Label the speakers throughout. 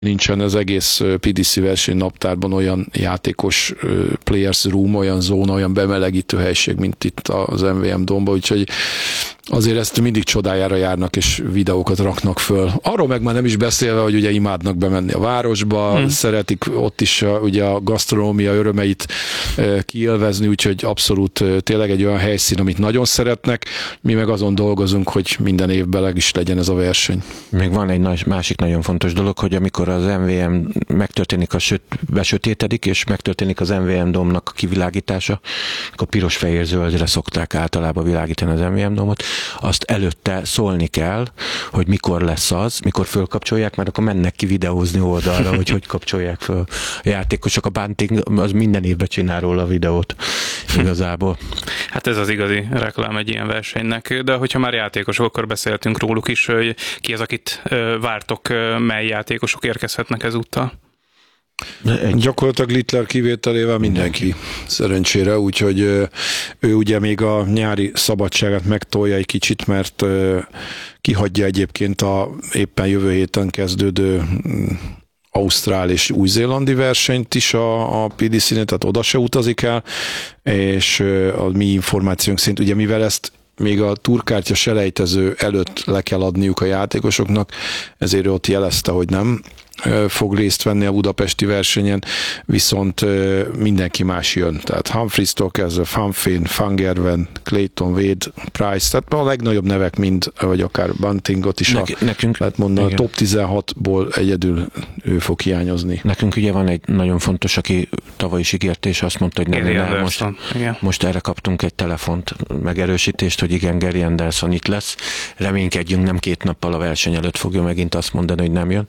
Speaker 1: Nincsen az egész PDC verseny naptárban olyan játékos players room, olyan zóna, olyan bemelegítő helység, mint itt az MVM Dome-ba, úgyhogy azért ezt mindig csodájára járnak, és videókat raknak föl. Arról meg már nem is beszélve, hogy ugye imádnak bemenni a városba, szeretik ott is ugye a gasztronómia örömeit kiélvezni, úgyhogy abszolút tényleg egy olyan helyszín, amit nagyon szeretnek, mi meg azon dolgozunk, hogy minden évben is legyen ez a verseny.
Speaker 2: Még van egy másik nagyon fontos dolog, hogy amikor az MVM megtörténik, besötétedik, és megtörténik az MVM Dome-nak a kivilágítása, akkor piros, fehér, zöldre szokták általában világítani az MVM Dome-ot, azt előtte szólni kell, hogy mikor lesz az, mikor fölkapcsolják, mert akkor mennek ki videózni oldalra, hogy kapcsolják föl a játékosok. A Bunting az minden évben csinál róla a videót igazából.
Speaker 3: Hát ez az igazi reklám egy ilyen versenynek, de hogyha már játékosok, akkor beszéltünk róluk is, hogy ki az, akit vártok, mely játékosok érkezhetnek ezúttal?
Speaker 1: Gyakorlatilag Littler kivételével mindenki szerencsére, úgyhogy ő ugye még a nyári szabadságát megtolja egy kicsit, mert kihagyja egyébként a éppen jövő héten kezdődő ausztrál és új-zélandi versenyt is a PDC-nél, tehát oda se utazik el, és a mi információnk szerint, ugye mivel ezt még a túrkártya selejtező előtt le kell adniuk a játékosoknak, ezért ott jelezte, hogy nem fog részt venni a budapesti versenyen, viszont mindenki más jön. Tehát Humphries-tól kezdve Van Veen, Van Gerwen, Clayton, Wade, Price, tehát a legnagyobb nevek mind, vagy akár Buntingot is nekünk, lehet mondani, igen. A top 16-ból egyedül ő fog hiányozni.
Speaker 2: Nekünk ugye van egy nagyon fontos, aki tavaly is ígért, és azt mondta, hogy nem, most erre kaptunk egy telefont, megerősítést, hogy igen, Gary Anderson itt lesz. Reménykedjünk, nem 2 nappal a verseny előtt fogja megint azt mondani, hogy nem jön.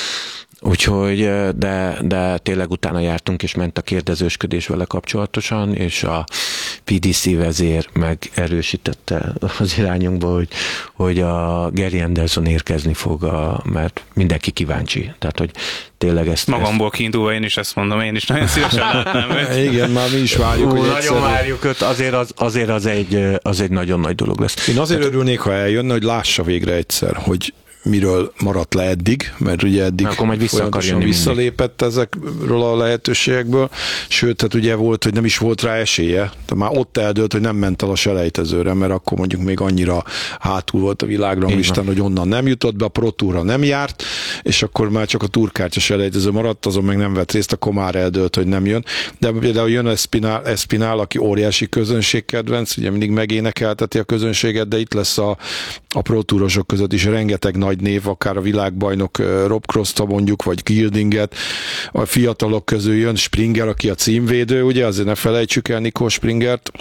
Speaker 2: Úgyhogy, de tényleg utána jártunk, és ment a kérdezősködés vele kapcsolatosan, és a PDC vezér megerősítette az irányunkba, hogy a Gary Anderson érkezni fog, mert mindenki kíváncsi. Tehát, hogy tényleg ezt...
Speaker 3: Magamból kiindulva én is ezt mondom, én is nagyon szívesen látnám őt.
Speaker 1: Igen, már mi is várjuk.
Speaker 2: Nagyon várjuk őt, azért az egy nagyon nagy dolog lesz.
Speaker 1: Én azért örülnék, ha eljönne, hogy lássa végre egyszer, hogy miről maradt le eddig, mert ugye eddig folyamatosan visszalépett ezekről a lehetőségekből, sőt, hát ugye volt, hogy nem is volt rá esélye, de már ott eldőlt, hogy nem ment el a selejtezőre, mert akkor mondjuk még annyira hátul volt a világranglistán, hogy onnan nem jutott be, a Pro Tourra nem járt, és akkor már csak a túrkártya selejtező maradt, azon meg nem vett részt, akkor már eldőlt, hogy nem jön. De például jön Espinal, aki óriási közönségkedvenc, ugye mindig megénekelteti a közönséget, de itt lesz a Pro Tourosok között is rengeteg nagy név, akár a világbajnok Rob Cross-ta mondjuk, vagy Gildinget. A fiatalok közül jön Springer, aki a címvédő, ugye, azért ne felejtsük el Nico Springert,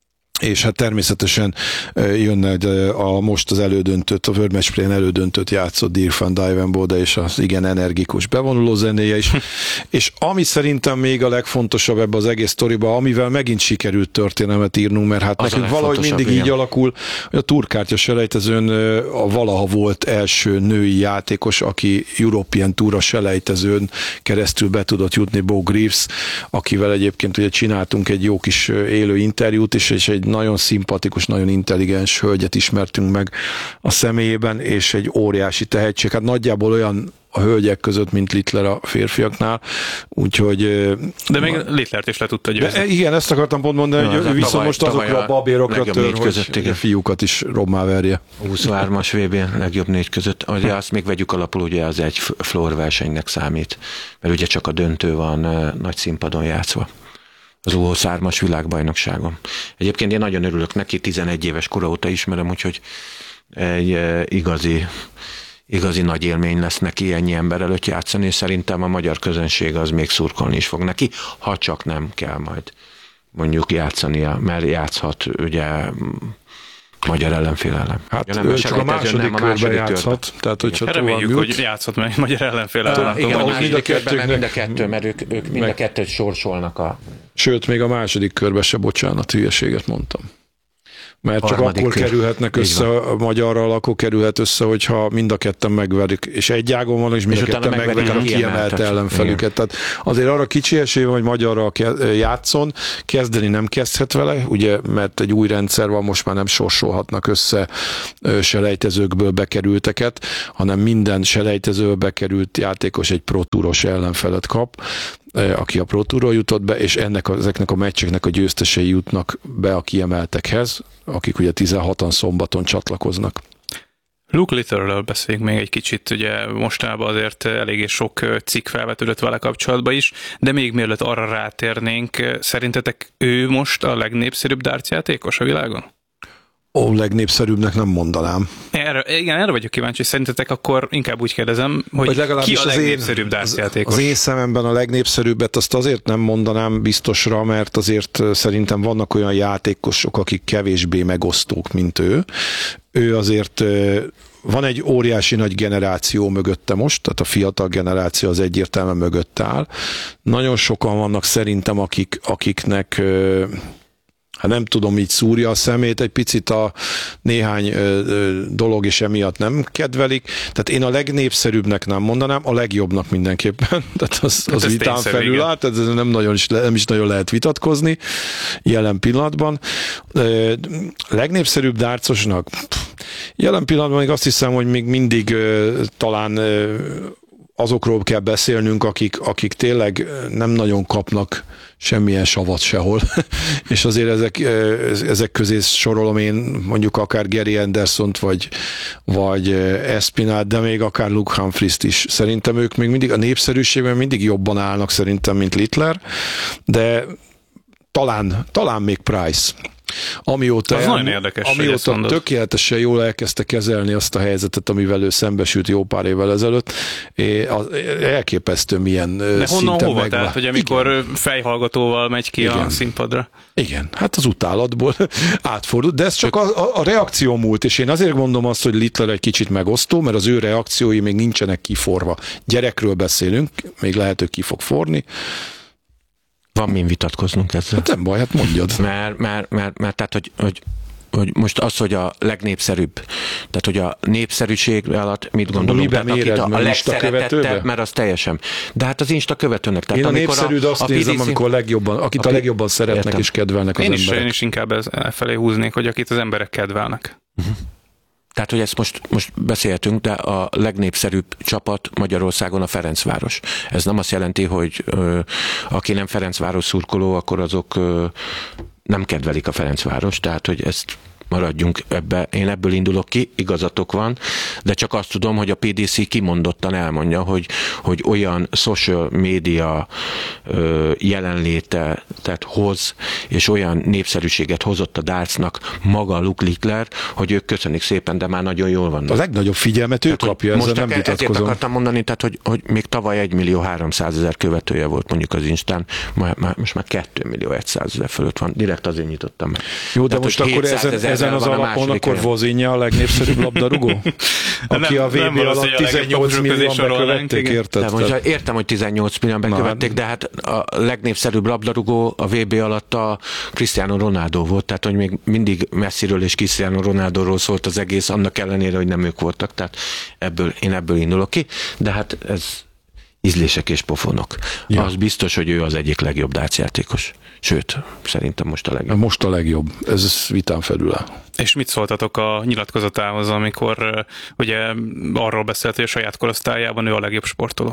Speaker 1: és hát természetesen jönne most az elődöntőt, a World Match Play-en elődöntőt játszott Dirk van Dijvenbode, és az igen energikus bevonuló zenéje is. És ami szerintem még a legfontosabb ebbe az egész sztoriba, amivel megint sikerült történelmet írnunk, mert hát az nekünk valahogy mindig igen. Így alakul, hogy a túrkártya selejtezőn a valaha volt első női játékos, aki European Tour selejtezőn keresztül be tudott jutni, Bo Greaves, akivel egyébként ugye csináltunk egy jó kis élő interjút is, és egy nagyon szimpatikus, nagyon intelligens hölgyet ismertünk meg a személyében, és egy óriási tehetség. Hát nagyjából olyan a hölgyek között, mint Littler a férfiaknál, úgyhogy... De
Speaker 3: még Littlert is le tudta győzni.
Speaker 1: Igen, ezt akartam pont mondani, hogy ő viszont most azokra a babérokra tör, hogy a fiúkat is rommá verje.
Speaker 2: 23-as VB legjobb 4 között. Ugye azt még vegyük alapul, ugye az egy floor versenynek számít, mert ugye csak a döntő van nagy színpadon játszva. Az U23-as világbajnokságon. Egyébként én nagyon örülök neki, 11 éves kora óta ismerem, úgyhogy egy igazi nagy élmény lesz neki ennyi ember előtt játszani, és szerintem a magyar közönség az még szurkolni is fog neki, ha csak nem kell majd mondjuk játszania, mert játszhat ugye magyar ellenfél ellen.
Speaker 1: Hát ő csak a második körben játszhat. Tehát, hogy
Speaker 3: reméljük, hogy játszhat meg magyar ellenfél ellen.
Speaker 2: Igen, a második körben mind a kettő, mert ők mind a kettőt sorsolnak a...
Speaker 1: Sőt, még a második körben se, bocsánat, hülyeséget mondtam. Mert csak akkor kerülhetnek össze, a magyarral akkor kerülhet össze, hogyha mind a ketten megverik, és egy ágon van, és mind a ketten megverik a kiemelt ellenfelüket. Tehát azért arra kicsi esély van, hogy magyarral játszon, kezdeni nem kezdhet vele, ugye, mert egy új rendszer van, most már nem sorsolhatnak össze selejtezőkből bekerülteket, hanem minden selejtezőből bekerült játékos egy Pro Touros ellenfelet kap, aki a Pro Tourról jutott be, és ezeknek a meccseknek a győztesei jutnak be a kiemeltekhez, akik ugye 16-an szombaton csatlakoznak.
Speaker 3: Luke Littlerről beszéljünk még egy kicsit, ugye mostanában azért eléggé sok cikk felvetődött vele kapcsolatban is, de még mielőtt arra rátérnénk, szerintetek ő most a legnépszerűbb darts játékos a világon?
Speaker 1: Legnépszerűbbnek nem mondanám.
Speaker 3: Erre vagyok kíváncsi, szerintetek akkor inkább úgy kérdezem, hogy ki a legnépszerűbb dartsjátékos?
Speaker 1: Az én szememben a legnépszerűbbet azt azért nem mondanám biztosra, mert azért szerintem vannak olyan játékosok, akik kevésbé megosztók, mint ő. Ő azért... Van egy óriási nagy generáció mögötte most, tehát a fiatal generáció az egyértelműen mögött áll. Nagyon sokan vannak szerintem, akiknek... Hát nem tudom, így szúrja a szemét, egy picit a néhány dolog is emiatt nem kedvelik. Tehát én a legnépszerűbbnek nem mondanám, a legjobbnak mindenképpen. Tehát az vitán felül áll, tehát ez nem is nagyon lehet vitatkozni jelen pillanatban. Legnépszerűbb dárcosnak? Jelen pillanatban még azt hiszem, hogy még mindig talán azokról kell beszélnünk, akik tényleg nem nagyon kapnak semmilyen savat sehol. És azért ezek közé sorolom én mondjuk akár Gary Andersont, vagy Espinát, de még akár Luke Humphreys-t is. Szerintem ők még mindig a népszerűségben mindig jobban állnak szerintem, mint Littler, de talán még Price. Amióta tökéletesen jól elkezdte kezelni azt a helyzetet, amivel ő szembesült jó pár évvel ezelőtt, elképesztő milyen
Speaker 3: de honnan hova? Tehát, hogy amikor fejhallgatóval megy ki a színpadra?
Speaker 1: Igen, hát az utálatból átfordult, de ez csak a reakció múlt, és én azért mondom azt, hogy Littler egy kicsit megosztó, mert az ő reakciói még nincsenek kiforva. Gyerekről beszélünk, még lehet, hogy ki fog forni.
Speaker 2: Van min vitatkoznunk ezzel.
Speaker 1: Hát nem baj, hát mondjad.
Speaker 2: Mert tehát, hogy most az, hogy a legnépszerűbb, tehát hogy a népszerűség alatt mit gondolunk?
Speaker 1: Tehát akit a legszeretettebb,
Speaker 2: mert az teljesen. De hát az Insta követőnek. Tehát
Speaker 1: én a népszerűd azt nézem, amikor akit a legjobban szeretnek értem. És kedvelnek az emberek.
Speaker 3: Én is inkább felé húznék, hogy akit az emberek kedvelnek.
Speaker 2: Tehát, hogy ezt most beszélhetünk, de a legnépszerűbb csapat Magyarországon a Ferencváros. Ez nem azt jelenti, hogy aki nem Ferencváros szurkoló, akkor azok nem kedvelik a Ferencváros, tehát, hogy ezt maradjunk ebbe. Én ebből indulok ki, igazatok van, de csak azt tudom, hogy a PDC kimondottan elmondja, hogy olyan social media jelenléte tehát hoz, és olyan népszerűséget hozott a dartsnak maga Luke Littler, hogy ők köszönik szépen, de már nagyon jól vannak.
Speaker 1: A legnagyobb figyelmet ő kapja, ezzel nem vitatkozom.
Speaker 2: Ezért akartam mondani, tehát, hogy még tavaly 1.300.000 követője volt mondjuk az Instán, most már 2.100.000 fölött van. Direkt azért nyitottam meg.
Speaker 1: Jó, de most akkor ezen az alapon akkor Vozinja a legnépszerűbb labdarúgó? Aki a VB alatt 18 millióan bekövették, érted?
Speaker 2: Értem, hogy 18 millióan bekövették, de hát a legnépszerűbb labdarúgó a VB alatt a Cristiano Ronaldo volt, tehát hogy még mindig Messiről és Cristiano Ronaldoról szólt az egész, annak ellenére, hogy nem ők voltak, tehát én ebből indulok ki, de hát ez ízlések és pofonok. Ja. Az biztos, hogy ő az egyik legjobb dartsjátékos. Sőt, szerintem most a legjobb.
Speaker 1: Most a legjobb. Ez vitán felül áll.
Speaker 3: És mit szóltatok a nyilatkozatához, amikor ugye arról beszélt, hogy a saját korosztályában ő a legjobb sportoló?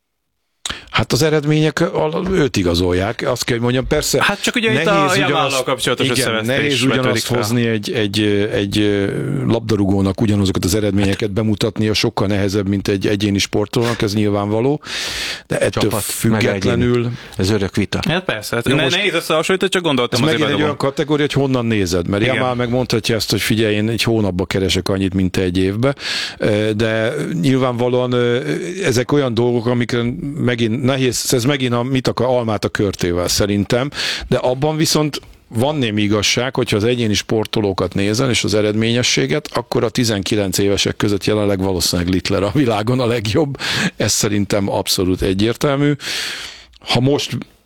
Speaker 1: Hát az eredmények őt igazolják, azt kell, hogy mondjam, persze.
Speaker 3: Hát csak ugye itt a Yamállal kapcsolatos összevesztés.
Speaker 1: Nehéz ugyanazt hozni egy labdarúgónak ugyanazokat az eredményeket bemutatnia, sokkal nehezebb, mint egy egyéni sportolónak, ez nyilvánvaló. De ettől függetlenül...
Speaker 2: Ez örök vita.
Speaker 3: Hát persze, hát nehéz összehasonlítani, csak gondoltam
Speaker 1: azért. Ez megint egy olyan kategória, hogy honnan nézed, mert Yamal megmondhatja ezt, hogy figyelj, én egy hónapban keresek annyit, mint te egy évbe, de nyilvánvalóan ezek olyan dolgok, amikre megint nehéz, ez megint almát a körtével szerintem, de abban viszont van némi igazság, hogyha az egyéni sportolókat nézel, és az eredményességet, akkor a 19 évesek között jelenleg valószínűleg Littler a világon a legjobb. Ez szerintem abszolút egyértelmű. Ha most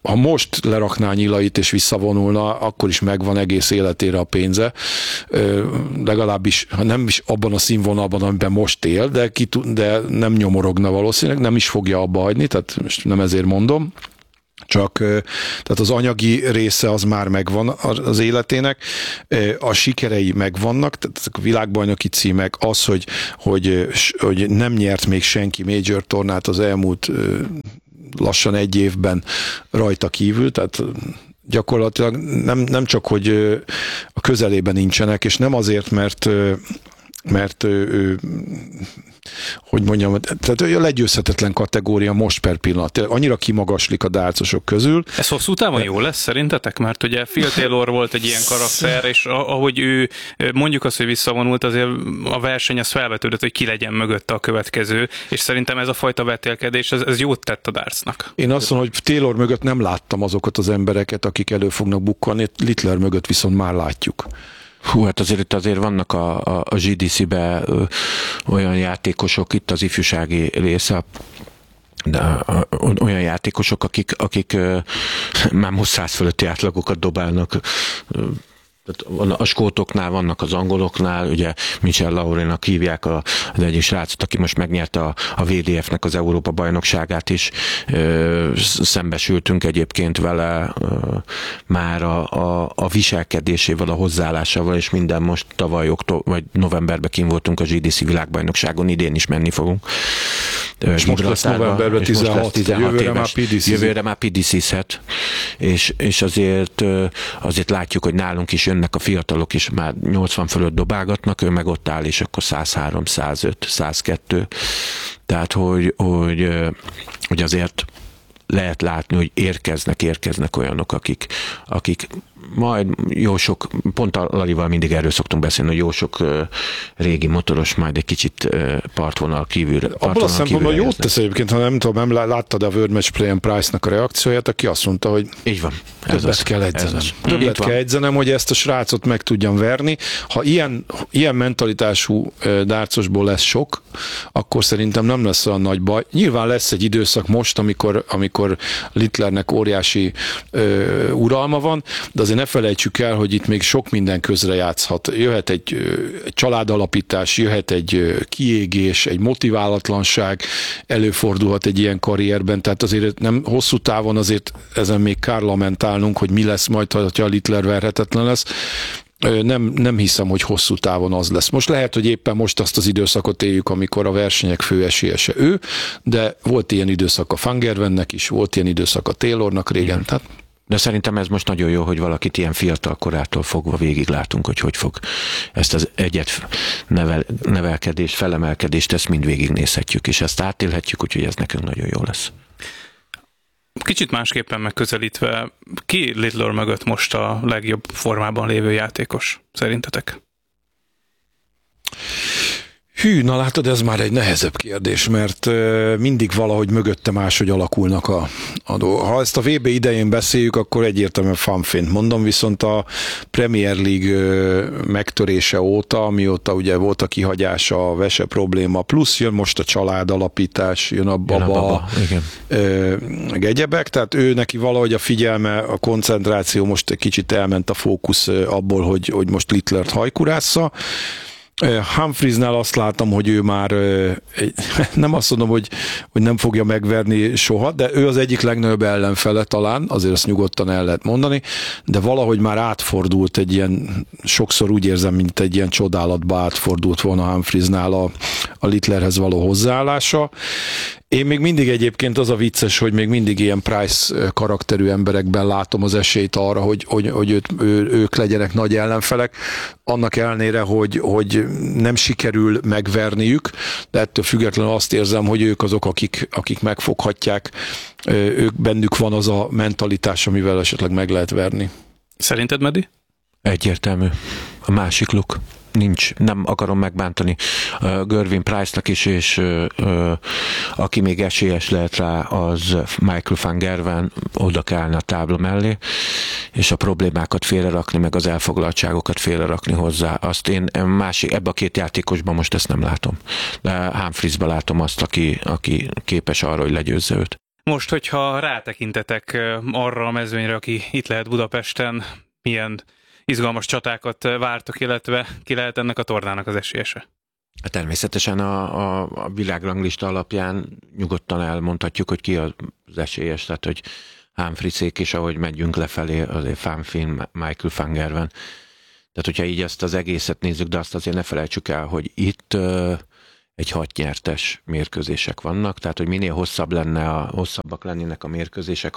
Speaker 1: ha most lerakná Nyilait és visszavonulna, akkor is megvan egész életére a pénze. Legalábbis, ha nem is abban a színvonalban, amiben most él, de nem nyomorogna valószínűleg, nem is fogja abba hagyni, tehát most nem ezért mondom. Csak tehát az anyagi része az már megvan az életének, a sikerei megvannak, tehát a világbajnoki címek, az, hogy nem nyert még senki major tornát az elmúlt lassan 1 évben rajta kívül, tehát gyakorlatilag nem csak, hogy a közelében nincsenek, és nem azért, mert ő, hogy mondjam, tehát a legyőzhetetlen kategória most per pillanat. Annyira kimagaslik a dárcosok közül.
Speaker 3: Ez hosszú távon jó lesz szerintetek? Mert ugye Phil Taylor volt egy ilyen karakter, és ahogy ő mondjuk azt, hogy visszavonult, azért a verseny az felvetődött, hogy ki legyen mögötte a következő, és szerintem ez a fajta vetélkedés, ez jót tett a dartsnak.
Speaker 1: Én azt mondom, hogy Taylor mögött nem láttam azokat az embereket, akik elő fognak bukkanni, Littler mögött viszont már látjuk.
Speaker 2: Hú, hát azért vannak a GDC-be olyan játékosok, itt az ifjúsági része, de olyan játékosok, akik már most 100 fölötti átlagokat dobálnak. A skótoknál vannak, az angoloknál, ugye Michel Laurinak hívják az egyik srácot, aki most megnyerte a VDF-nek az Európa bajnokságát is. Szembesültünk egyébként vele már a viselkedésével, a hozzáállásával, és minden most tavaly vagy novemberben kint voltunk a GDC világbajnokságon, idén is menni fogunk.
Speaker 1: És most lesz novemberben 16,
Speaker 2: jövőre már PDC-zhet, és azért látjuk, hogy nálunk is jönnek a fiatalok is, már 80 fölött dobálgatnak, ő meg ott áll, és akkor 103, 105, 102. Tehát, hogy azért lehet látni, hogy érkeznek olyanok, akik majd jó sok, pont a Lalival mindig erről szoktunk beszélni, hogy jó sok régi motoros majd egy kicsit partvonal kívülre.
Speaker 1: Abban a szempontból jót tesz egyébként, ha nem tudom, láttad a World Match Play-en Price-nak a reakcióját, aki azt mondta, hogy
Speaker 2: így van.
Speaker 1: Többet kell edzenem, hogy ezt a srácot meg tudjam verni. Ha ilyen mentalitású dárcosból lesz sok, akkor szerintem nem lesz olyan nagy baj. Nyilván lesz egy időszak most, amikor Littlernek óriási uralma van, de azért ne felejtsük el, hogy itt még sok minden közre játszhat. Jöhet egy családalapítás, jöhet egy kiégés, egy motiválatlanság, előfordulhat egy ilyen karrierben, tehát azért nem hosszú távon azért ezen még kár lamentálnunk, hogy mi lesz majd, ha a Littler verhetetlen lesz. Nem hiszem, hogy hosszú távon az lesz. Most lehet, hogy éppen most azt az időszakot éljük, amikor a versenyek fő esélyese ő, de volt ilyen időszak a Van Gerwennek is, volt ilyen időszak a Taylornak régen, tehát
Speaker 2: de szerintem ez most nagyon jó, hogy valakit ilyen fiatal korától fogva végiglátunk, hogy fog ezt az nevelkedést, felemelkedést, ezt mind végignézhetjük, és ezt átélhetjük, úgyhogy ez nekünk nagyon jó lesz.
Speaker 3: Kicsit másképpen megközelítve, ki Littler mögött most a legjobb formában lévő játékos, szerintetek?
Speaker 1: Hű, na látod, ez már egy nehezebb kérdés, mert mindig valahogy mögötte máshogy alakulnak a dolgok. Ha ezt a VB idején beszéljük, akkor egyértelműen fanfént mondom, viszont a Premier League megtörése óta, amióta ugye volt a kihagyása, a vese probléma, plusz jön most a családalapítás, jön a baba, meg egyebek, tehát ő neki valahogy a figyelme, a koncentráció most egy kicsit elment a fókusz abból, hogy most Littlert hajkurásza. Humphriesnál azt látom, hogy ő már nem azt mondom, hogy nem fogja megverni soha, de ő az egyik legnagyobb ellenfele talán, azért azt nyugodtan el lehet mondani, de valahogy már átfordult egy ilyen, sokszor úgy érzem, mint egy ilyen csodálatba átfordult volna Humphriesnál a Littlerhez való hozzáállása. Én még mindig egyébként az a vicces, hogy még mindig ilyen Price karakterű emberekben látom az esélyt arra, hogy ők legyenek nagy ellenfelek, annak ellenére, hogy nem sikerül megverniük, de ettől függetlenül azt érzem, hogy ők azok, akik megfoghatják, ők bennük van az a mentalitás, amivel esetleg meg lehet verni.
Speaker 3: Szerinted, Medi?
Speaker 2: Egyértelmű. A másik luk. Nincs, nem akarom megbántani Gervin Price-nak is, és aki még esélyes lehet rá, az Michael van Gerwen, oda kellene a tábla mellé, és a problémákat félrerakni, meg az elfoglaltságokat félrerakni hozzá. Azt én ebbe a két játékosban most ezt nem látom. De Humphriesben látom azt, aki képes arra, hogy legyőzze őt.
Speaker 3: Most, hogyha rátekintetek arra a mezőnyre, aki itt lehet Budapesten, milyen izgalmas csatákat vártok, illetve ki lehet ennek a tornának az esélyese?
Speaker 2: Természetesen a világranglista alapján nyugodtan elmondhatjuk, hogy ki az esélyes, tehát hogy Humphrysék is, ahogy megyünk lefelé, azért Van Finn, Michael van Gerwen. Tehát, hogyha így ezt az egészet nézzük, de azt azért ne felejtsük el, hogy itt egy 6 nyertes mérkőzések vannak, tehát, hogy minél hosszabbak lennének a mérkőzések,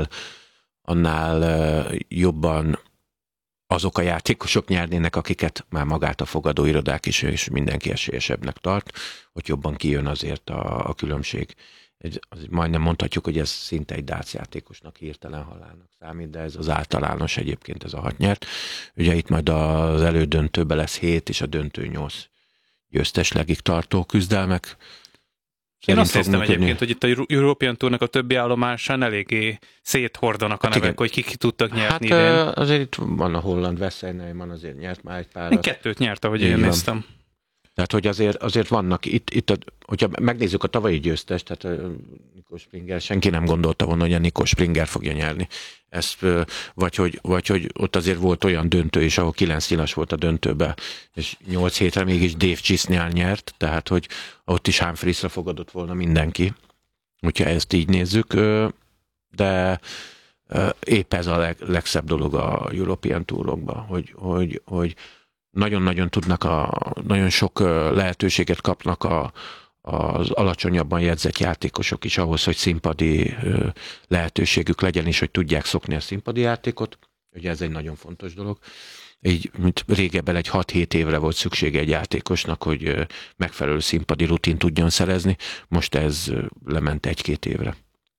Speaker 2: annál jobban azok a játékosok nyernének, akiket már magát a fogadóirodák is, és mindenki esélyesebbnek tart, hogy jobban kijön azért a különbség. Majdnem mondhatjuk, hogy ez szinte egy dátszjátékosnak hirtelen halálnak számít, de ez az általános egyébként, ez a 6 nyert. Ugye itt majd az elődöntőben lesz 7, és a döntő 8 győztes legig tartó küzdelmek.
Speaker 3: Én azt hiszem egyébként, hogy itt a European Tournak a többi állomásán eléggé széthordanak a nevek, hogy kik tudtak nyerni idén.
Speaker 2: Azért itt van a holland Wesseynman, azért nyert már egy párat.
Speaker 3: 2 nyert, ahogy én néztem.
Speaker 2: Tehát, hogy azért vannak itt hogyha megnézzük a tavalyi győztest, tehát Nico Springer, senki nem gondolta volna, hogy a Nico Springer fogja nyerni. Ezt, vagy hogy ott azért volt olyan döntő is, ahol 9 nyilas volt a döntőben, és 8 hétre mégis Dave Chisnell nyert, tehát, hogy ott is Humphreysra fogadott volna mindenki. Hogyha ezt így nézzük, de épp ez a legszebb dolog a European Tourokban, hogy nagyon-nagyon tudnak, nagyon sok lehetőséget kapnak az alacsonyabban jegyzett játékosok is ahhoz, hogy színpadi lehetőségük legyen, és hogy tudják szokni a színpadi játékot. Ugye ez egy nagyon fontos dolog. Így, mint régebben egy 6-7 évre volt szüksége egy játékosnak, hogy megfelelő színpadi rutin tudjon szerezni. Most ez lement 1-2 évre.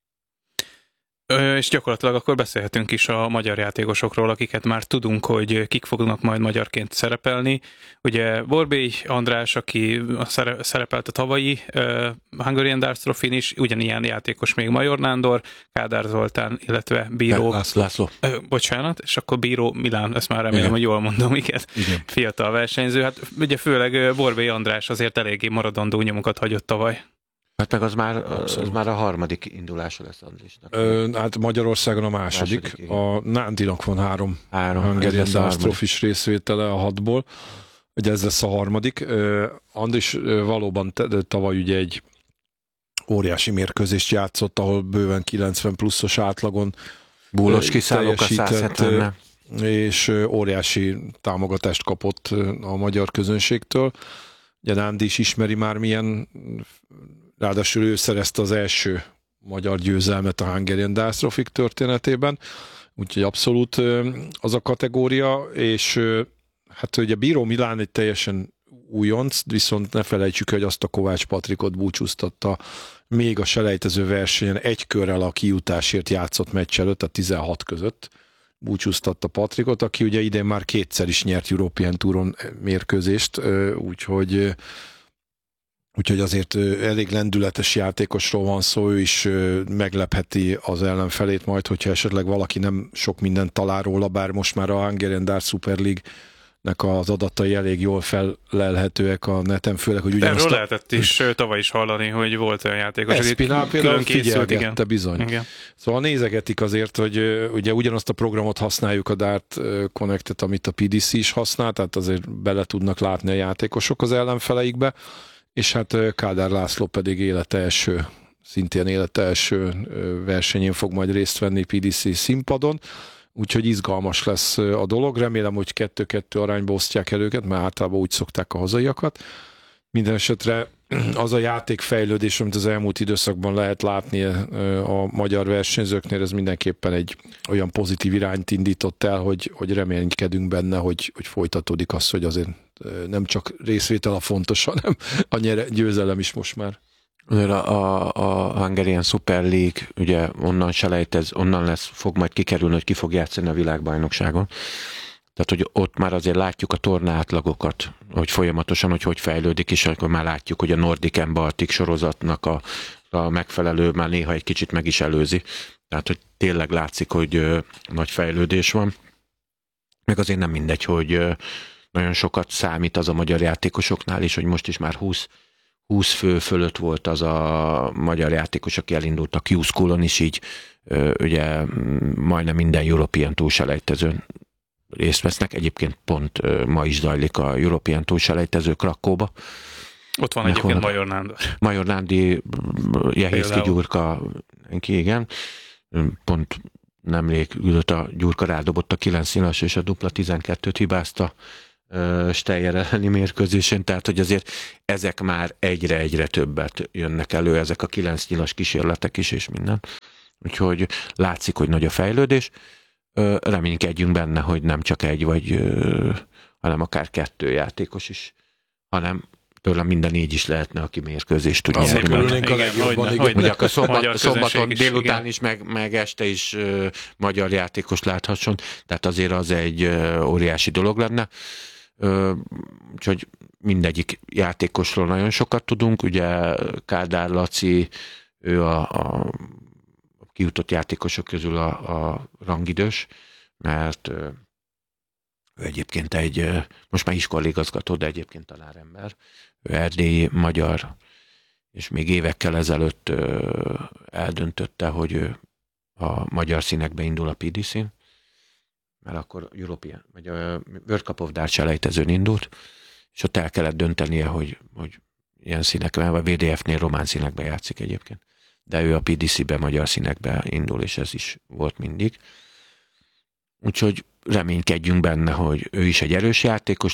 Speaker 3: És gyakorlatilag akkor beszélhetünk is a magyar játékosokról, akiket már tudunk, hogy kik fognak majd magyarként szerepelni. Ugye Borbély András, aki szerepelt a tavalyi Hungarian Darts Trophy-n is, ugyanilyen játékos még Major Nándor, Kádár Zoltán, illetve Bíró...
Speaker 2: László.
Speaker 3: Bocsánat, és akkor Bíró Milán, ezt már remélem, hogy jól mondom, igen. Fiatal versenyző. Hát ugye főleg Borbély András azért eléggé maradandó nyomokat hagyott tavaly.
Speaker 2: Hát meg az már a harmadik indulása lesz Andrisnak.
Speaker 1: Hát Magyarországon a második. A Nándinak van 3 Hungarian Darts Trophy-s részvétele a 6-ból. Ugye ez lesz a harmadik. Andris valóban tavaly ugye egy óriási mérkőzést játszott, ahol bőven 90 pluszos átlagon
Speaker 2: búlos kiszállók a 170-ne.
Speaker 1: És óriási támogatást kapott a magyar közönségtől. Ugye Nándi is ismeri már milyen, ráadásul ő szerezte az első magyar győzelmet a Hungarian Darts Trophy történetében, úgyhogy abszolút az a kategória, és hát ugye Bíró Milán egy teljesen újonc, viszont ne felejtsük, hogy azt a Kovács Patrikot búcsúztatta még a selejtező versenyen, egy körrel a kijutásért játszott meccs előtt, a 16 között búcsúztatta Patrikot, aki ugye idén már 2-szer is nyert European Touron mérkőzést, úgyhogy azért elég lendületes játékosról van szó, ő is meglepheti az ellenfelét majd, hogyha esetleg valaki nem sok mindent talál róla, bár most már a Hungarian Darts Super League-nek az adatai elég jól fellelhetőek a neten, főleg, hogy ugyanazt...
Speaker 3: Erről lehetett is tavaly is hallani, hogy volt olyan játékos,
Speaker 1: Espinál például figyelgette, bizony. Igen. Szóval nézegetik azért, hogy ugye ugyanazt a programot használjuk, a Dart Connect-et, amit a PDC is használ, tehát azért bele tudnak látni a játékosok az ellenfeleikbe, és hát Kádár László pedig szintén élete első versenyén fog majd részt venni PDC színpadon, úgyhogy izgalmas lesz a dolog. Remélem, hogy 2-2 arányba osztják el őket, mert általában úgy szokták a hazaiakat. Minden esetre az a játékfejlődés, amit az elmúlt időszakban lehet látni a magyar versenyzőknél, ez mindenképpen egy olyan pozitív irányt indított el, hogy reménykedünk benne, hogy folytatódik az, hogy azért nem csak részvétel a fontos, hanem a győzelem is most már.
Speaker 2: A Hungarian Super League, ugye onnan fog majd kikerülni, hogy ki fog játszani a világbajnokságon. Tehát, hogy ott már azért látjuk a torna átlagokat, hogy folyamatosan, hogy fejlődik, és akkor már látjuk, hogy a Nordic and Baltic sorozatnak a megfelelő már néha egy kicsit meg is előzi. Tehát, hogy tényleg látszik, hogy nagy fejlődés van. Meg azért nem mindegy, hogy nagyon sokat számít az a magyar játékosoknál is, hogy most is már 20 20 fő fölött volt az a magyar játékos, aki elindult a Q-Schoolon is, így ugye majdnem minden European túlselejtezőn részt vesznek. Egyébként pont ma is zajlik a European túlselejtező Krakóba.
Speaker 3: Ott van egyébként Major Nándor.
Speaker 2: Major Nándi, Jehészki Gyurka, igen. Pont nemrég ült a Gyurka, rádobott a 9 nyilas és a dupla 12-t hibázta Steyer elleni mérkőzésén, tehát hogy azért ezek már egyre többet jönnek elő, ezek a 9 nyilas kísérletek is és minden. Úgyhogy látszik, hogy nagy a fejlődés. Reménykedjünk benne, hogy nem csak egy hanem akár 2 játékos is, hanem tőlem minden 4 is lehetne, aki mérkőzést tudja.
Speaker 1: Azért örülnénk a legjobban.
Speaker 2: Hogy akkor szombaton délután is, meg este is magyar játékos láthasson, tehát azért az egy óriási dolog lenne. Úgyhogy mindegyik játékosról nagyon sokat tudunk, ugye Kádár Laci, ő a kijutott játékosok közül a rangidős, mert ő egyébként most már iskolaigazgató, de egyébként tanárember, ő erdélyi magyar, és még évekkel ezelőtt eldöntötte, hogy ő a magyar színekbe indul a PDC-n, mert akkor European, vagy a World Cup of Darts selejtezőn indult, és ott el kellett döntenie, hogy ilyen színekben, vagy VDF-nél román színekben játszik egyébként. De ő a PDC-be magyar színekbe indul, és ez is volt mindig. Úgyhogy reménykedjünk benne, hogy ő is egy erős játékos,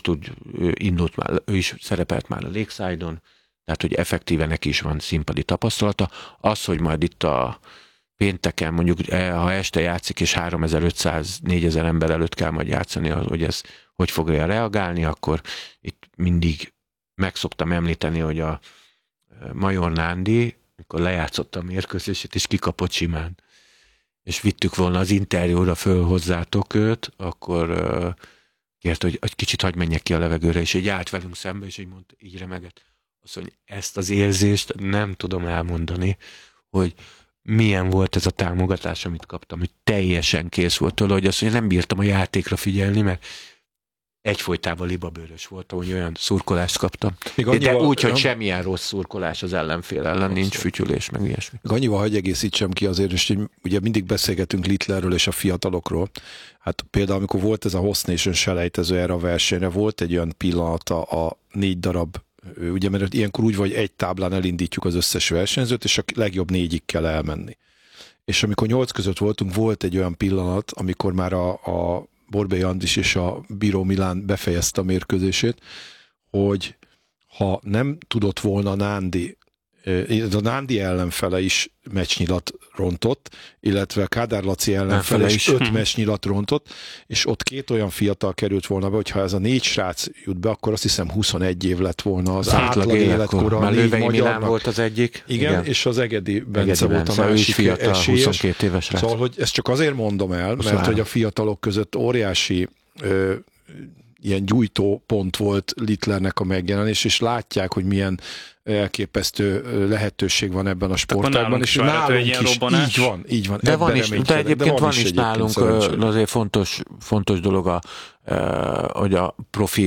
Speaker 2: ő is szerepelt már a Lakeside-on, tehát hogy effektíven neki is van színpadi tapasztalata. Az, hogy majd itt a pénteken, mondjuk ha este játszik, és 3500-4000 ember előtt kell majd játszani, hogy ez hogy fogja reagálni, akkor itt mindig meg szoktam említeni, hogy a Major Nándi, amikor lejátszotta a mérkőzését, és kikapott simán, és vittük volna az interjúra föl hozzátok őt, akkor kért, hogy egy kicsit hagyj menjek ki a levegőre, és így állt velünk szembe, és így mondta, így remegett. Azt mondja, ezt az érzést nem tudom elmondani, hogy milyen volt ez a támogatás, amit kaptam, hogy teljesen kész volt tőle, hogy azt mondja, nem bírtam a játékra figyelni, mert egyfolytában libabőrös voltam, hogy olyan szurkolást kaptam. De úgy, hogy semmilyen rossz szurkolás az ellenfél ellen, nincs fütyülés, meg ilyesmi.
Speaker 1: Annyival, hogy egészítsem ki azért, és ugye mindig beszélgetünk Littlerről és a fiatalokról. Hát például, amikor volt ez a Host Nation selejtező erre a versenyre, volt egy olyan pillanata a 4 darab, ugye, mert ilyenkor úgy vagy egy táblán elindítjuk az összes versenyzőt, és a legjobb 4-ig kell elmenni. És amikor 8 között voltunk, volt egy olyan pillanat, amikor már a Borbély Andris és a Bíró Milán befejezte a mérkőzését, hogy ha nem tudott volna Nándi, a Nándi ellenfele is meccsnyilat rontott, illetve Kádár Laci ellenfele is 5 meccsnyilat rontott, és ott 2 olyan fiatal került volna be, hogyha ez a 4 srác jut be, akkor azt hiszem 21 év lett volna az átlag életkora.
Speaker 2: Már Lővei Milán volt az egyik.
Speaker 1: Igen, és az Egedi Bence volt a másik
Speaker 2: fiatal, esélyes. 22 éves srác.
Speaker 1: Szóval, hogy ezt csak azért mondom el, mert hogy a fiatalok között óriási ilyen gyújtó pont volt Littlernek a megjelenés, és látják, hogy milyen elképesztő lehetőség van ebben a sportágban, és nálunk is így van.
Speaker 2: De van is, de egyébként van is nálunk azért fontos dolog, hogy a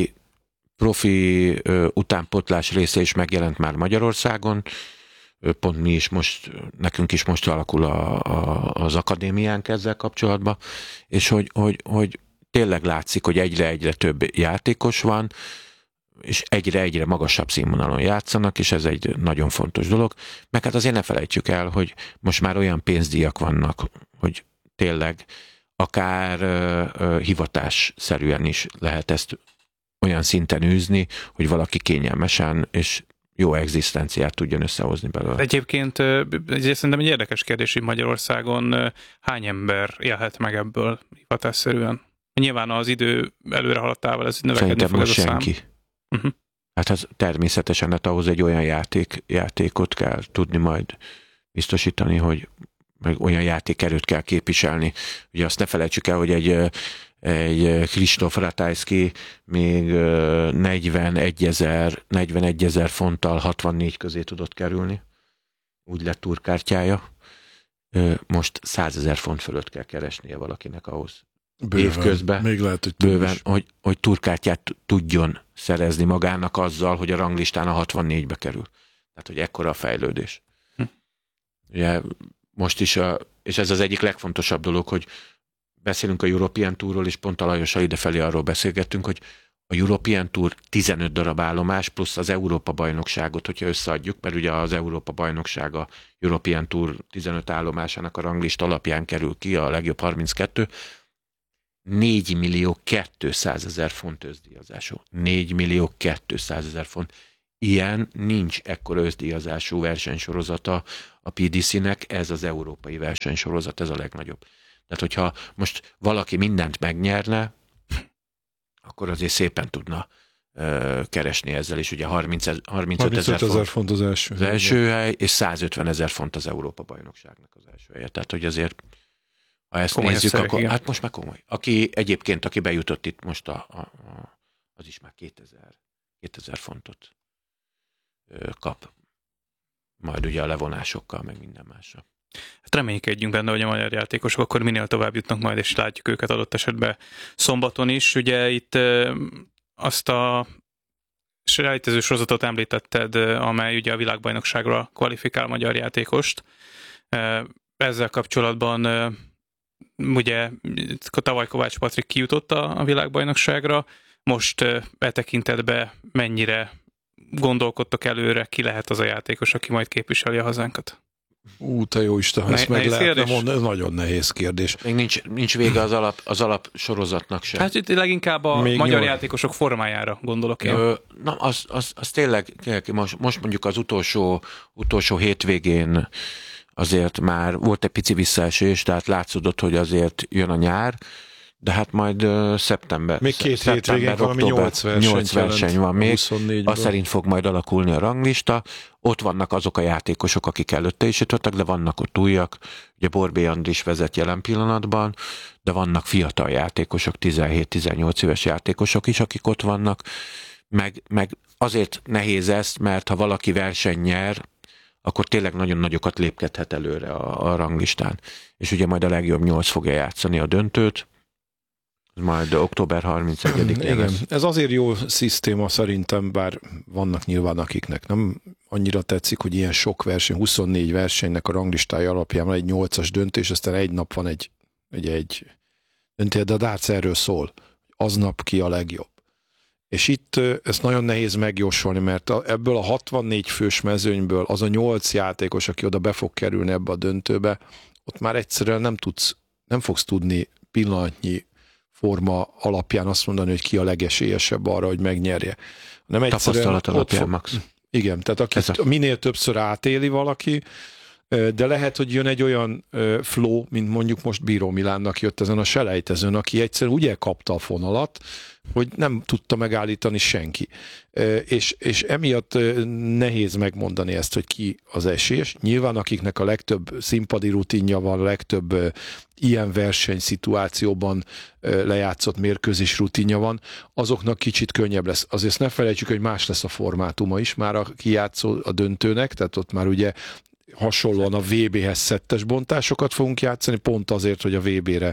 Speaker 2: profi utánpótlás része is megjelent már Magyarországon, pont mi is most, nekünk is most alakul az akadémiánk ezzel kapcsolatban, és hogy tényleg látszik, hogy egyre több játékos van, és egyre magasabb színvonalon játszanak, és ez egy nagyon fontos dolog. Meg hát azért ne felejtsük el, hogy most már olyan pénzdíjak vannak, hogy tényleg akár hivatásszerűen is lehet ezt olyan szinten űzni, hogy valaki kényelmesen és jó egzisztenciát tudjon összehozni belőle.
Speaker 3: Egyébként szerintem egy érdekes kérdés, hogy Magyarországon hány ember élhet meg ebből hivatásszerűen? Nyilván az idő előre haladtával ez növekedni fog ez a szám. Senki. Uh-huh.
Speaker 2: Hát az természetesen, hát ahhoz egy olyan játékot kell tudni majd biztosítani, hogy meg olyan játékerőt kell képviselni. Ugye azt ne felejtsük el, hogy egy Kristóf Ratajski még 41 000 fonttal 64 közé tudott kerülni. Úgy lett túrkártyája. Most 100 000 font fölött kell keresnie valakinek ahhoz. Évközben
Speaker 1: még lehet, hogy
Speaker 2: bőven, hogy túrkártyát tudjon szerezni magának azzal, hogy a ranglistán a 64-be kerül. Tehát, hogy ekkora a fejlődés. Ugye most is, és ez az egyik legfontosabb dolog, hogy beszélünk a European Tourról, és pont a Lajossal idefelé arról beszélgettünk, hogy a European Tour 15 darab állomás, plusz az Európa-bajnokságot, hogyha összeadjuk, mert ugye az Európa-bajnokság a European Tour 15 állomásának a ranglista alapján kerül ki, a legjobb 32, 4.200.000 font összdíjazású. 4.200.000 font. Ilyen nincs ekkora összdíjazású versenysorozata a PDC-nek, ez az európai versenysorozat, ez a legnagyobb. Tehát, hogyha most valaki mindent megnyerne, akkor azért szépen tudna keresni ezzel is. Ugye 35.000
Speaker 1: font az első.
Speaker 2: Az első hely, és 150.000 font az Európa-bajnokságnak az első helye. Tehát, hogy azért, ha ezt komoly nézzük, akkor igen. Hát most már komoly. Aki bejutott itt most, az is már 2000 fontot kap. Majd ugye a levonásokkal, meg minden másra.
Speaker 3: Hát reménykedjünk benne, hogy a magyar játékosok akkor minél tovább jutnak majd, és látjuk őket adott esetben szombaton is. Ugye itt azt a selejtező sorozatot említetted, amely ugye a világbajnokságra kvalifikál magyar játékost. Ezzel kapcsolatban ugye tavaly Kovács Patrik kijutott a világbajnokságra. Most tekintetben mennyire gondolkodtok előre, ki lehet az a játékos, aki majd képviseli a hazánkat?
Speaker 1: Te jó Isten, ha ezt meg lehetne mondani, ez nagyon nehéz kérdés.
Speaker 2: Még nincs vége az alap sorozatnak sem.
Speaker 3: Hát itt leginkább a még magyar játékosok formájára gondolok én.
Speaker 2: Az tényleg, most mondjuk az utolsó hétvégén azért már volt egy pici visszaesés, tehát látszódott, hogy azért jön a nyár, de hát majd szeptember.
Speaker 1: Még 2 hétvégén valami 8
Speaker 2: verseny van még. Azt szerint fog majd alakulni a ranglista. Ott vannak azok a játékosok, akik előtte is jutottak, de vannak ott újak. Ugye Borbély Andris vezet jelen pillanatban, de vannak fiatal játékosok, 17-18 éves játékosok is, akik ott vannak. Meg azért nehéz ezt, mert ha valaki verseny nyer, akkor tényleg nagyon nagyokat lépkedhet előre a ranglistán. És ugye majd a legjobb 8 fogja játszani a döntőt, majd október 31-én.
Speaker 1: Igen, ez azért jó szisztéma szerintem, bár vannak nyilván akiknek nem annyira tetszik, hogy ilyen sok verseny, 24 versenynek a ranglistája alapján van egy 8-as döntés, aztán egy nap van egy döntés, de a darts erről szól, aznap ki a legjobb. És itt ezt nagyon nehéz megjósolni, mert ebből a 64 fős mezőnyből az a 8 játékos, aki oda be fog kerülni ebbe a döntőbe, ott már egyszerűen nem fogsz tudni pillanatnyi forma alapján azt mondani, hogy ki a legesélyesebb arra, hogy megnyerje. Nem
Speaker 2: tapasztalat alapján, Max.
Speaker 1: Igen, tehát akit minél többször átéli valaki, de lehet, hogy jön egy olyan flow, mint mondjuk most Bíró Milánnak jött ezen a selejtezőn, aki egyszerűen úgy elkapta a fonalat, hogy nem tudta megállítani senki. És emiatt nehéz megmondani ezt, hogy ki az esélyes. Nyilván akiknek a legtöbb színpadi rutinja van, a legtöbb ilyen versenyszituációban lejátszott mérkőzés rutinja van, azoknak kicsit könnyebb lesz. Azért ne felejtsük, hogy más lesz a formátuma is már a kijátszó a döntőnek, tehát ott már ugye hasonlóan a VB-hez szettes bontásokat fogunk játszani, pont azért, hogy a VB-re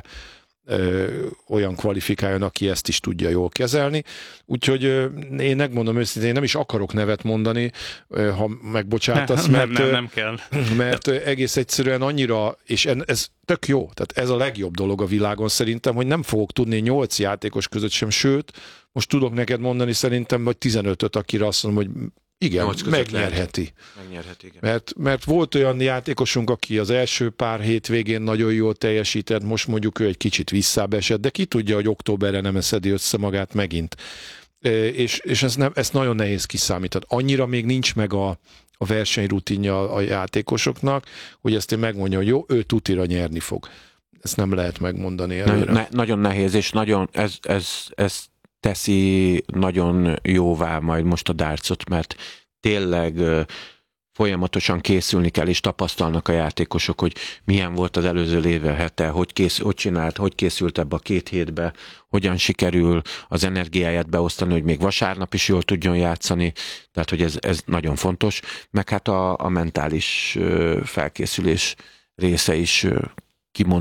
Speaker 1: olyan kvalifikáljon, aki ezt is tudja jól kezelni. Úgyhogy én megmondom őszintén, én nem is akarok nevet mondani, ha megbocsátasz,
Speaker 3: nem kell.
Speaker 1: Mert egész egyszerűen annyira, és ez tök jó, tehát ez a legjobb dolog a világon szerintem, hogy nem fogok tudni 8 játékos között sem, sőt, most tudok neked mondani szerintem, vagy 15-öt, akire azt mondom, hogy igen, megnyerheti.
Speaker 2: Igen.
Speaker 1: Mert volt olyan játékosunk, aki az első pár hétvégén nagyon jól teljesített, most mondjuk ő egy kicsit visszább esett, de ki tudja, hogy októberre nem szedi össze magát megint. És ezt nagyon nehéz kiszámítani. Annyira még nincs meg a versenyrutinja a játékosoknak, hogy ezt én megmondja, hogy jó, ő tutira nyerni fog. Ezt nem lehet megmondani előre.
Speaker 2: Nagyon nehéz, és nagyon ez teszi nagyon jóvá majd most a dartsot, mert tényleg folyamatosan készülni kell, és tapasztalnak a játékosok, hogy milyen volt az előző hete, hogy készült ebbe a 2 hétbe, hogyan sikerül az energiáját beosztani, hogy még vasárnap is jól tudjon játszani, tehát hogy ez nagyon fontos, meg hát a mentális felkészülés része is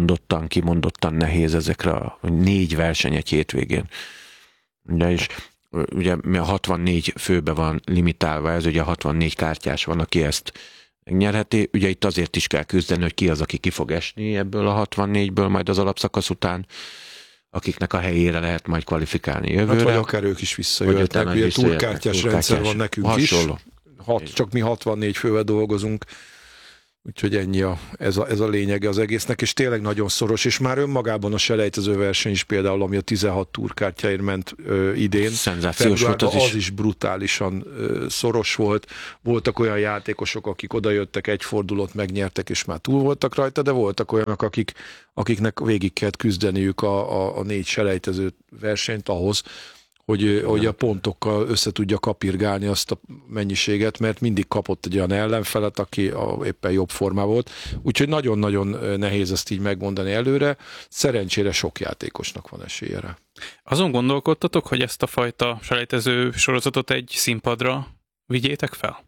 Speaker 2: kimondottan nehéz ezekre a 4 verseny egy hétvégén. Ugye is ugye 64 főbe van limitálva, ez ugye 64 kártyás van, aki ezt megnyerheti. Ugye itt azért is kell küzdeni, hogy ki az, aki ki fog esni ebből a 64-ből majd az alapszakasz után, akiknek a helyére lehet majd kvalifikálni jövőre.
Speaker 1: Hát vagy akár ők is visszajöhetnek, ugye túlkártyás rendszer van nekünk hasonló is. Csak mi 64 fővel dolgozunk, úgyhogy ennyi ez a lényege az egésznek, és tényleg nagyon szoros, és már önmagában a selejtező verseny is például, ami a 16 túrkártyáért ment idén.
Speaker 2: Szenzációs volt
Speaker 1: az is brutálisan szoros volt. Voltak olyan játékosok, akik odajöttek, egy fordulót megnyertek, és már túl voltak rajta, de voltak olyanok, akiknek végig kellett küzdeniük a 4 selejtező versenyt ahhoz, hogy a pontokkal össze tudja kapirgálni azt a mennyiséget, mert mindig kapott egy olyan ellenfelet, aki éppen jobb formában volt. Úgyhogy nagyon-nagyon nehéz ezt így megmondani előre. Szerencsére sok játékosnak van esélye rá.
Speaker 3: Azon gondolkodtatok, hogy ezt a fajta selejtező sorozatot egy színpadra vigyétek fel?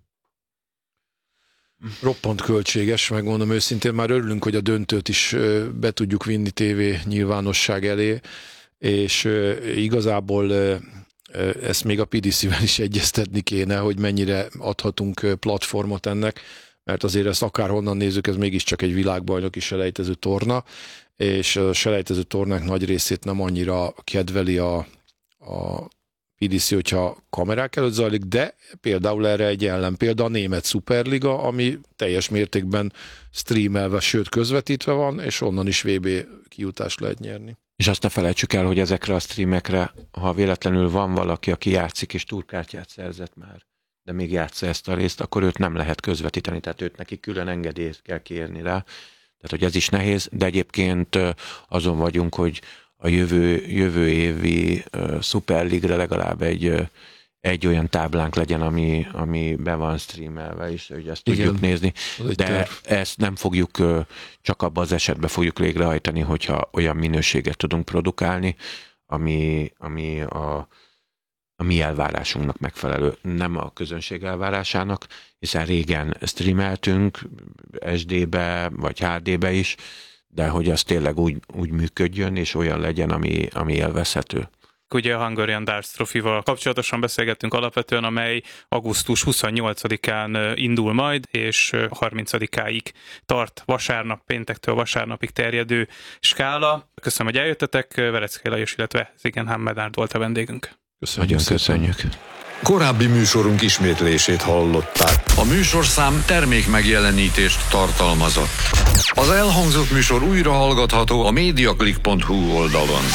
Speaker 1: Roppant költséges, megmondom őszintén. Már örülünk, hogy a döntőt is be tudjuk vinni tévé nyilvánosság elé, és igazából ezt még a PDC-vel is egyeztetni kéne, hogy mennyire adhatunk platformot ennek, mert azért ezt akárhonnan nézzük, ez mégiscsak egy világbajnoki selejtező torna, és a selejtező tornák nagy részét nem annyira kedveli a PDC, hogyha kamerák előtt zajlik, de például erre egy ellenpélda a német Superliga, ami teljes mértékben streamelve, sőt közvetítve van, és onnan is VB kijutást lehet nyerni.
Speaker 2: És azt ne felejtsük el, hogy ezekre a streamekre, ha véletlenül van valaki, aki játszik és túrkártyát szerzett már, de még játsza ezt a részt, akkor őt nem lehet közvetíteni, tehát őt neki külön engedélyt kell kérni rá. Tehát, hogy ez is nehéz, de egyébként azon vagyunk, hogy a jövő évi Superligre legalább egy olyan táblánk legyen, ami be van streamelve is, hogy ezt tudjuk nézni. De ezt nem fogjuk, csak abban az esetben fogjuk végrehajtani, hogyha olyan minőséget tudunk produkálni, ami a mi elvárásunknak megfelelő, nem a közönség elvárásának, hiszen régen streameltünk SD-be vagy HD-be is, de hogy az tényleg úgy működjön, és olyan legyen, ami élvezhető.
Speaker 3: Ugye a Hungarian Darts Trophy-val kapcsolatosan beszélgettünk alapvetően, amely augusztus 28-án indul majd, és 30-áig tart vasárnap, péntektől vasárnapig terjedő skála. Köszönöm, hogy eljöttetek, Vereckei Lajos, illetve Zigen Hammedárd volt a vendégünk.
Speaker 2: Köszönjük.
Speaker 4: Korábbi műsorunk ismétlését hallották. A műsorszám termék megjelenítést tartalmazott. Az elhangzott műsor újra hallgatható a mediaclick.hu oldalon.